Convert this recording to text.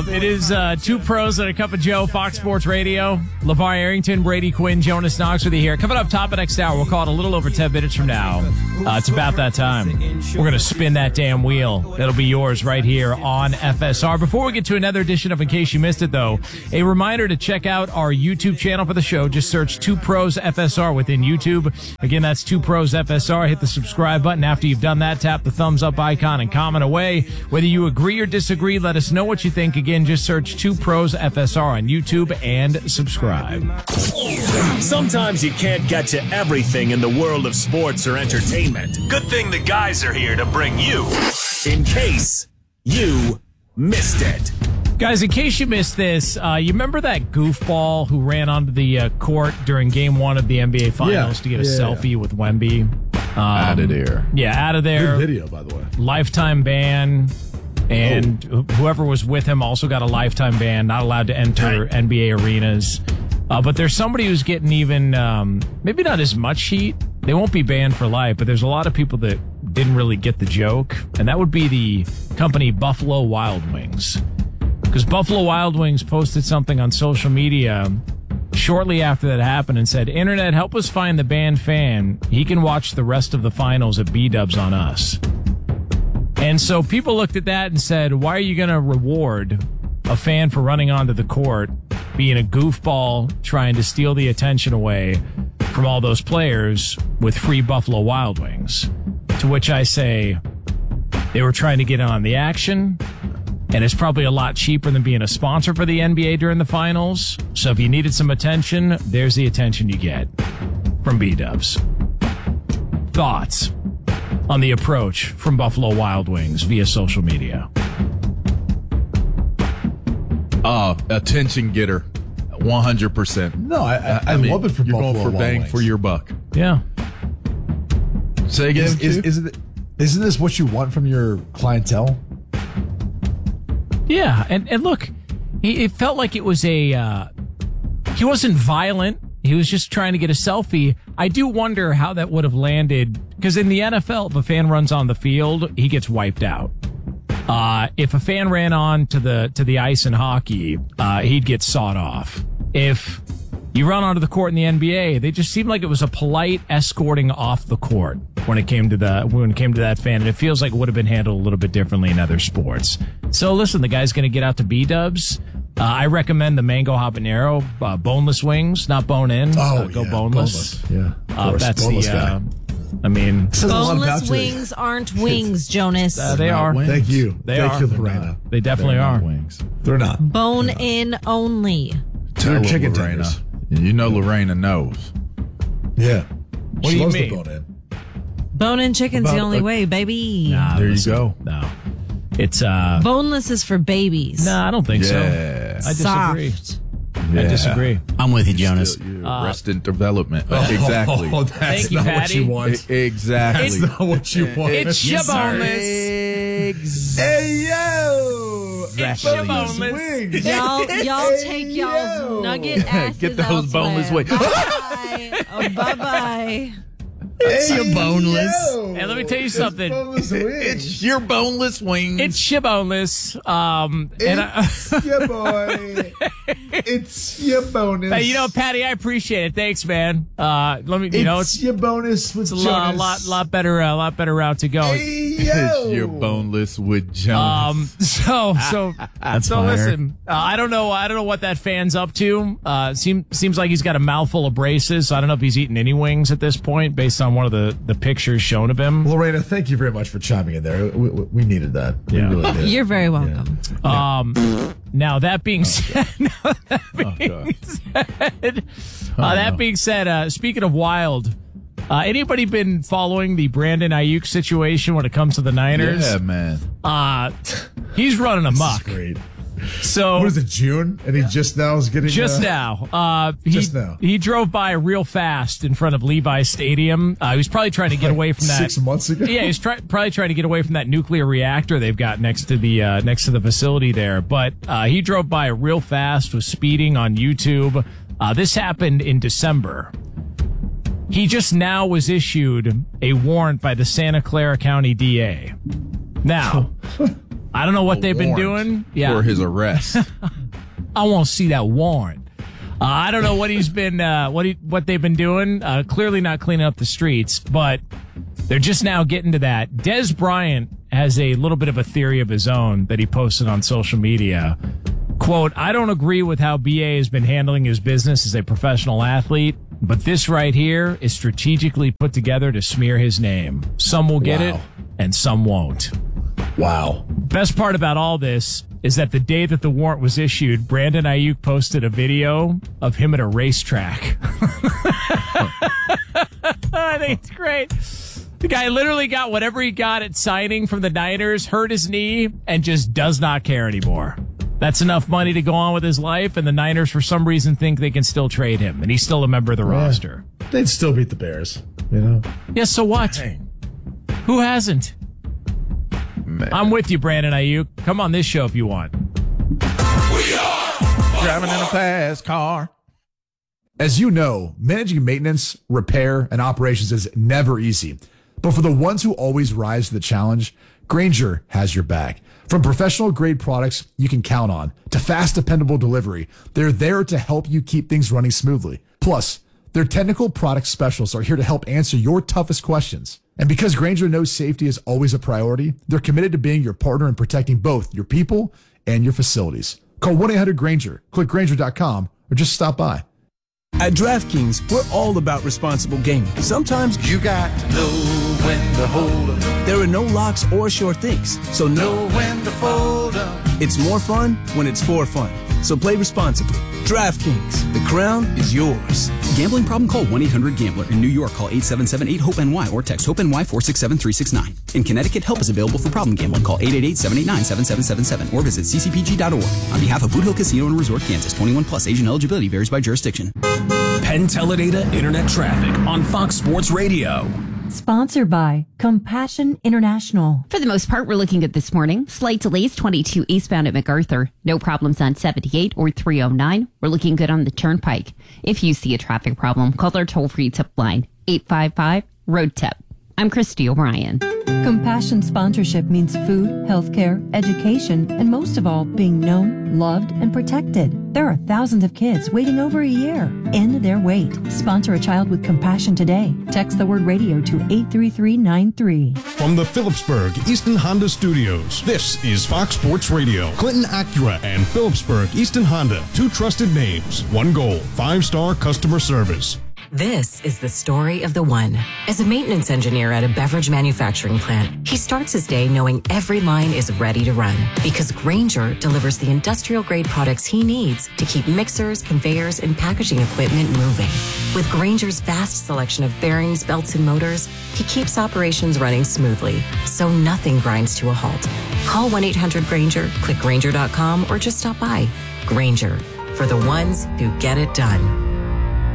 It is Two Pros and a Cup of Joe, Fox Sports Radio. LeVar Arrington, Brady Quinn, Jonas Knox with you here. Coming up top of next hour, we'll call it a little over 10 minutes from now. It's about that time. We're going to spin that damn wheel. That'll be yours right here on FSR. Before we get to another edition of In Case You Missed It, though, a reminder to check out our YouTube channel for the show. Just search Two Pros FSR within YouTube. Again, that's Two Pros FSR. Hit the subscribe button. After you've done that, tap the thumbs up icon and comment away. Whether you agree or disagree, let us know what you think. Again, just search Two Pros FSR on YouTube and subscribe. Sometimes you can't get to everything in the world of sports or entertainment. Good thing the guys are here to bring you In Case You Missed It. Guys, in case you missed this, you remember that goofball who ran onto the court during Game 1 of the NBA Finals to get a selfie with Wemby? Out of there. Yeah, out of there. Good video, by the way. Lifetime ban. And whoever was with him also got a lifetime ban, not allowed to enter NBA arenas. But there's somebody who's getting even, maybe not as much heat. They won't be banned for life, but there's a lot of people that didn't really get the joke. And that would be the company Buffalo Wild Wings. Because Buffalo Wild Wings posted something on social media shortly after that happened and said, "Internet, help us find the banned fan. He can watch the rest of the finals at B-Dubs on us." And so people looked at that and said, why are you going to reward a fan for running onto the court, being a goofball, trying to steal the attention away from all those players with free Buffalo Wild Wings? To which I say, they were trying to get on the action, and it's probably a lot cheaper than being a sponsor for the NBA during the finals. So if you needed some attention, there's the attention you get from B-Dubs. Thoughts on the approach from Buffalo Wild Wings via social media? Attention getter, 100%. No, I mean, love it for you're Buffalo going for Wild bang Wings. for your buck. Yeah. Say again. Isn't this what you want from your clientele? Yeah, and look, it felt like it was he wasn't violent. He was just trying to get a selfie. I do wonder how that would have landed, because in the NFL, if a fan runs on the field, he gets wiped out. If a fan ran on to the ice in hockey, he'd get sawed off. If you run onto the court in the NBA, they just seemed like it was a polite escorting off the court when it came to that fan, and it feels like it would have been handled a little bit differently in other sports. So listen, the guy's going to get out to B-Dubs. I recommend the mango habanero, boneless wings, not bone in. Go boneless. Yeah, that's boneless the. guy. I mean, boneless wings aren't wings, Jonas. They are. Wings. Thank you. Thank you, Lorena. They definitely are. Wings. They're not. Bone in only. They're chicken Lorena. tenders. You know Lorena knows. Yeah. What She do you loves mean? the bone in. Bone in chicken's the only way, baby. Nah, There listen, you go. No, it's Boneless is for babies. No, I don't think so. Yeah. I disagree. Soft. I disagree. I'm with you, Jonas. Arrested development. Exactly. Oh, that's Thank you, not what Patty. you want. Exactly. That's not what you want. It's boneless. Hey, yo! It's Boneless boneless. wings. Y'all take y'all's nugget asses Get those elsewhere. boneless wings. Bye. Bye-bye. It's your boneless. And let me tell you something. Boneless wings. It's your boneless wings. It's boneless. It's your boy. It's your bonus. Hey, Patty, I appreciate it. Thanks, man. Let me, it's your bonus with it's a Jonas. lot better route to go. Hey, yo. It's your boneless with Jonas. So That's so fire. listen, I don't know what that fan's up to. Seems like he's got a mouthful of braces. So I don't know if he's eaten any wings at this point, based on one of the pictures shown of him. Lorena, thank you very much for chiming in there. We needed that. Yeah. We really did. You're very welcome. Now that being said, speaking of wild, anybody been following the Brandon Ayuk situation when it comes to the Niners? Yeah, man. He's running amok. Great. So What is it, June? And he just now is getting... Just now. He drove by real fast in front of Levi Stadium. He was probably trying to get away from that 6 months ago? Yeah, he's probably trying to get away from that nuclear reactor they've got next to the facility there. But he drove by real fast, was speeding on YouTube. This happened in December. He just now was issued a warrant by the Santa Clara County DA. Now, I don't know what they've been warrant doing. Yeah. For his arrest. I won't see that warrant. I don't know what he's been, what they've been doing. Clearly not cleaning up the streets, but they're just now getting to that. Des Bryant has a little bit of a theory of his own that he posted on social media. Quote, I don't agree with how BA has been handling his business as a professional athlete, but this right here is strategically put together to smear his name. Some will get it and some won't. Wow. Best part about all this is that the day that the warrant was issued, Brandon Ayuk posted a video of him at a racetrack. I think it's great. The guy literally got whatever he got at signing from the Niners, hurt his knee, and just does not care anymore. That's enough money to go on with his life, and the Niners, for some reason, think they can still trade him, and he's still a member of the roster. They'd still beat the Bears, you know? Yeah, so what? Dang. Who hasn't? Man. I'm with you, Brandon Ayuk. Come on this show if you want. Driving in a fast car. As you know, managing maintenance, repair, and operations is never easy. But for the ones who always rise to the challenge, Grainger has your back. From professional grade products you can count on to fast, dependable delivery, they're there to help you keep things running smoothly. Plus, their technical product specialists are here to help answer your toughest questions. And because Grainger knows safety is always a priority, they're committed to being your partner in protecting both your people and your facilities. Call 1-800-GRAINGER, click Grainger.com, or just stop by. At DraftKings, we're all about responsible gaming. Sometimes You got to know when to hold 'em, there are no locks or sure things, so know when to fold 'em. it's more fun when it's for fun. So play responsibly. DraftKings, the crown is yours. Gambling problem? Call 1-800-GAMBLER. In New York, call 877-8-HOPE-NY or text HOPE-NY 467-369. In Connecticut, help is available for problem gambling. Call 888-789-7777 or visit ccpg.org. On behalf of Boot Hill Casino and Resort, Kansas, 21 plus, age and eligibility varies by jurisdiction. Penn Teledata Internet Traffic on Fox Sports Radio. Sponsored by Compassion International. For the most part, we're looking good this morning. Slight delays, 22 eastbound at MacArthur. No problems on 78 or 309. We're looking good on the Turnpike. If you see a traffic problem, call our toll-free tip line, 855-ROAD-TIP. I'm Christy O'Brien. Compassion sponsorship means food, healthcare, education, and most of all, being known, loved, and protected. There are thousands of kids waiting over a year. End their wait. Sponsor a child with compassion today. Text the word radio to 83393. From the Phillipsburg Easton Honda Studios, this is Fox Sports Radio. Clinton Acura and Phillipsburg Easton Honda, two trusted names, one goal, 5-star customer service. This is the story of the one. As a maintenance engineer at a beverage manufacturing plant, he starts his day knowing every line is ready to run because Grainger delivers the industrial-grade products he needs to keep mixers, conveyors, and packaging equipment moving. With Grainger's vast selection of bearings, belts, and motors, he keeps operations running smoothly, so nothing grinds to a halt. Call 1-800-GRAINGER, click Grainger.com, or just stop by. Grainger, for the ones who get it done.